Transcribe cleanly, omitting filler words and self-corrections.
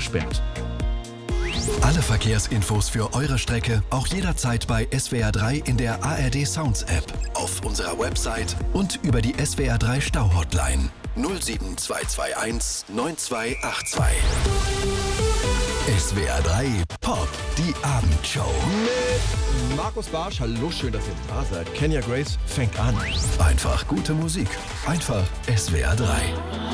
gesperrt. Alle Verkehrsinfos für eure Strecke auch jederzeit bei SWR 3 in der ARD Sounds App, auf unserer Website und über die SWR 3 Stau-Hotline 07221 9282. SWR 3 Pop, die Abendshow. Mit Markus Barsch, hallo, schön, dass ihr da seid. Kenya Grace fängt an. Einfach gute Musik. Einfach SWR 3.